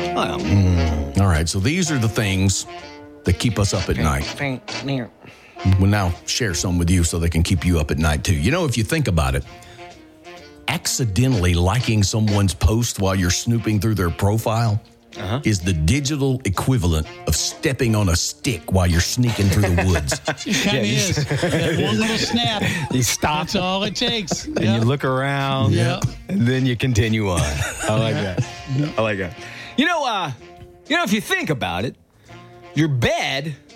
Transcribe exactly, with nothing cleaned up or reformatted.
Well, Mm, all right, so these are the things that keep us up at night. We'll now share some with you so they can keep you up at night, too. You know, if you think about it, accidentally liking someone's post while you're snooping through their profile uh-huh. is the digital equivalent of stepping on a stick while you're sneaking through the woods. It kind of Yeah, is. That one little snap. You stop. That's all it takes. And Yep. you look around, Yep. and then you continue on. I like that. I like that. You know, uh, you know, if you think about it, your bed